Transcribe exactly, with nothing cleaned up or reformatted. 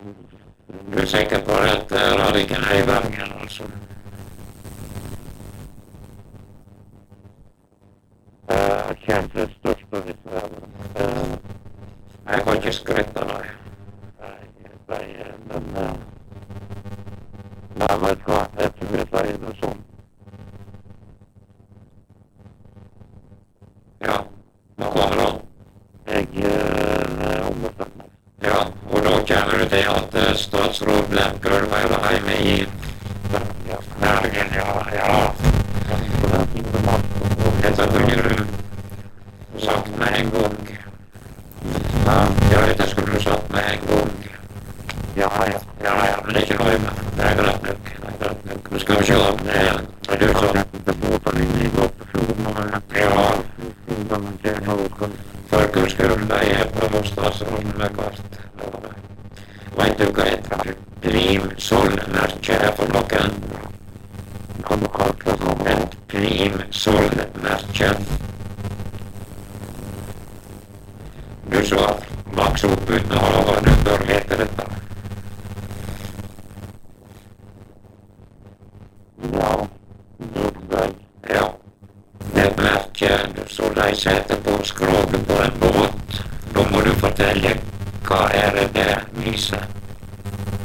Du är säker på att äh, radiken är i vagnen alltså? Äh, kanske största visvärden. Äh, Jag kan inte skratta nu. nej, men... Äh, nej, vet du vad? Jag tror jag säger det så. Ja, vad kommer då? Jag äh, ombestemmer mig. Ja, och då känner du till att äh, statsråd Bläckgård var hela hem i Ja, Bergen, ja, ja. på den tiden matchen. Detta kunde du sagt mig en gång. Ja, Ja, detta skulle du sagt mig en gång. ja, ja. Ja, ja, men det är inte nöjd med. Det är glatt mycket, det är glatt mycket. Nu ska vi köra upp det igen. Och du Jag så, kan inte båta in i gatufonen. ja, De tjänar åt förkursgrunda i Eppla statsråden med kvart. Vet du vad heter prim solmärke för blocken? kan du skärpa som Ett prim solmärke. Du sa max uppbytna och vad nu bör heta detta. ja, dubbel. Ja, det är ett märke du såg dig sätta på skroget på en båt. Då må du fortälja vad är det där, Nisse?